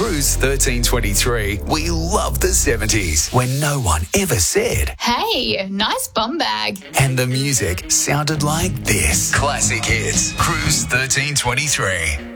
Cruise 1323, we love the 70s when no one ever said, "Hey, nice bum bag." and the music sounded like this. Classic hits. Cruise 1323.